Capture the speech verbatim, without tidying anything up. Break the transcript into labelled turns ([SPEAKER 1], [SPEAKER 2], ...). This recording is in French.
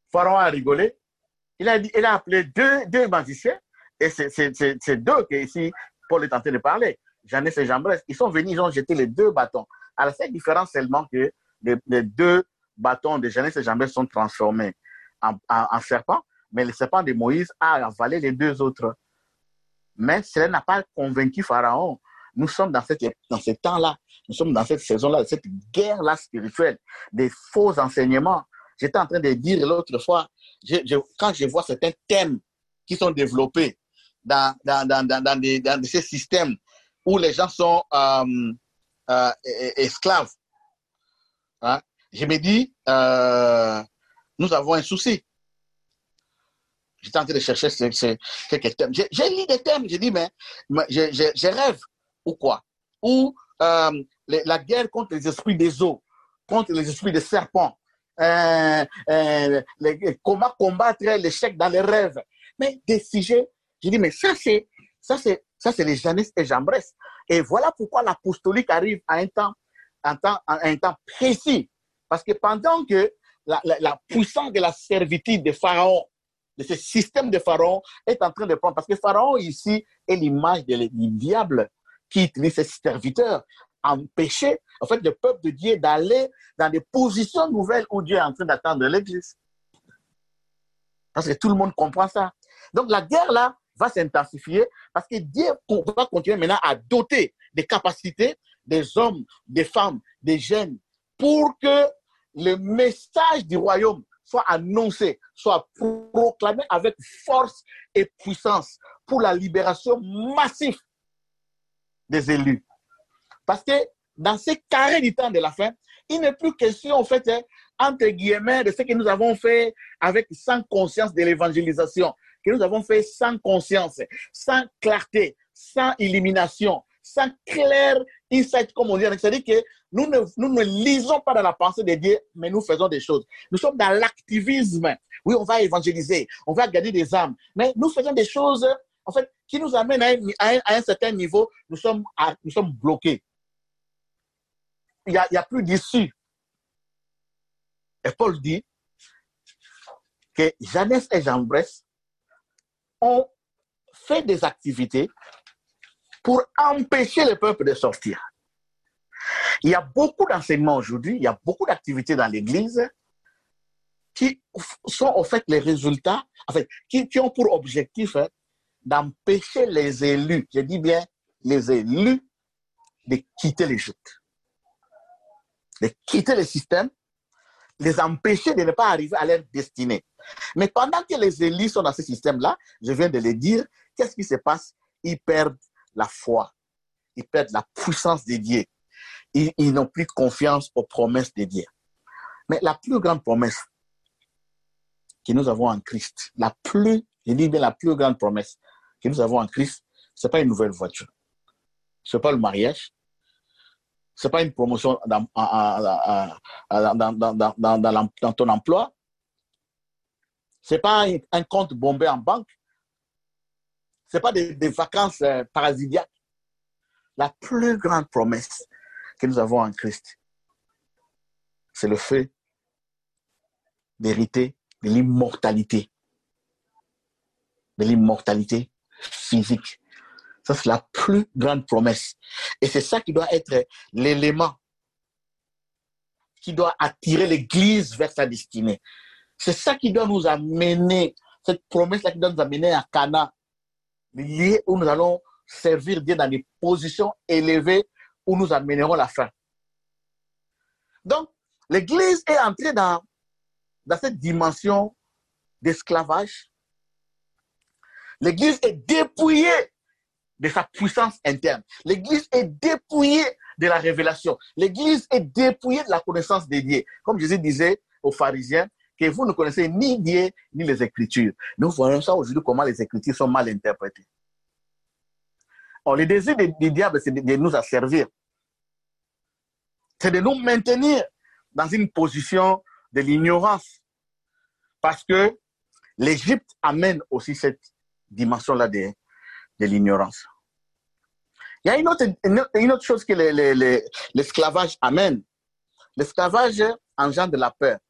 [SPEAKER 1] Pharaon a rigolé. Il a, dit, il a appelé deux, deux magiciens. Et c'est d'eux que ici, Paul est en train de parler. Jannes et Jambres. Ils sont venus, ils ont jeté les deux bâtons. À la seule différence seulement que les, les deux bâtons de Jannes et Jambres sont transformés en, en, en serpent. Mais le serpent de Moïse a avalé les deux autres. Mais cela n'a pas convaincu Pharaon. Nous sommes dans, cette, dans ce temps-là, nous sommes dans cette saison-là, cette guerre-là spirituelle, des faux enseignements. J'étais en train de dire l'autre fois, je, je, quand je vois certains thèmes qui sont développés dans, dans, dans, dans, dans, des, dans ces systèmes où les gens sont euh, euh, esclaves, hein, je me dis, euh, nous avons un souci. J'étais en train de chercher ce, ce, quelques thèmes. J'ai lu des thèmes, j'ai dit, mais, mais je, je, je rêve. Ou quoi? Ou euh, les, la guerre contre les esprits des eaux, contre les esprits des serpents, euh, euh, les, comment combattre l'échec dans les rêves. Mais des sujets, je dis, mais ça c'est ça c'est ça c'est les Jannes et Jambres. Et voilà pourquoi l'apostolique arrive à un temps, un temps, à un temps précis. Parce que pendant que la, la, la puissance de la servitude de Pharaon, de ce système de Pharaon est en train de prendre, parce que Pharaon ici est l'image du diable qui utilise ses serviteurs à empêcher en fait, le peuple de Dieu d'aller dans des positions nouvelles où Dieu est en train d'attendre l'Église. Parce que tout le monde comprend ça. Donc la guerre là va s'intensifier parce que Dieu va continuer maintenant à doter des capacités des hommes, des femmes, des jeunes pour que le message du royaume soit annoncé, soit proclamé avec force et puissance pour la libération massive des élus. Parce que dans ces carrés du temps de la fin, il n'est plus question, en fait, hein, entre guillemets, de ce que nous avons fait avec sans conscience de l'évangélisation, que nous avons fait sans conscience, sans clarté, sans illumination, sans clair insight, comme on dit. C'est-à-dire que nous ne, nous ne lisons pas dans la pensée de Dieu, mais nous faisons des choses. Nous sommes dans l'activisme. Oui, on va évangéliser, on va gagner des âmes, mais nous faisons des choses, en fait, qui nous amènent à un, à un, à un certain niveau. Nous sommes, à, nous sommes bloqués. Il n'y a, a plus d'issue. Et Paul dit que Jannes et Jambres ont fait des activités pour empêcher le peuple de sortir. Il y a beaucoup d'enseignements aujourd'hui, il y a beaucoup d'activités dans l'Église qui sont en fait les résultats, en fait, qui, qui ont pour objectif hein, d'empêcher les élus, je dis bien les élus, de quitter l'Égypte, de quitter le système, les empêcher de ne pas arriver à leur destinée. Mais pendant que les élus sont dans ce système-là, je viens de le dire, qu'est-ce qui se passe? Ils perdent la foi, ils perdent la puissance de Dieu, ils, ils n'ont plus confiance aux promesses de Dieu. Mais la plus grande promesse que nous avons en Christ, la plus, je dis bien la plus grande promesse que nous avons en Christ, ce n'est pas une nouvelle voiture, ce n'est pas le mariage, ce n'est pas une promotion dans, dans, dans, dans, dans, dans, dans ton emploi, ce n'est pas un, un compte bombé en banque, ce n'est pas des, des vacances euh, parasitiques. La plus grande promesse que nous avons en Christ, c'est le fait d'hériter de l'immortalité, de l'immortalité physique. Ça, c'est la plus grande promesse. Et c'est ça qui doit être l'élément qui doit attirer l'Église vers sa destinée. C'est ça qui doit nous amener, cette promesse-là qui doit nous amener à Cana, lieu où nous allons servir Dieu dans des positions élevées où nous amènerons la fin. Donc, l'Église est entrée dans, dans cette dimension d'esclavage. L'Église est dépouillée de sa puissance interne. L'Église est dépouillée de la révélation. L'Église est dépouillée de la connaissance de Dieu. Comme Jésus disait aux pharisiens, que vous ne connaissez ni Dieu, ni les Écritures. Nous voyons ça aujourd'hui, comment les Écritures sont mal interprétées. Or, le désir du diable, c'est de, de nous asservir. C'est de nous maintenir dans une position de l'ignorance. Parce que l'Égypte amène aussi cette dimension-là de, de l'ignorance. Il y a une autre, une autre chose que l'esclavage amène. L'esclavage engendre de la peur.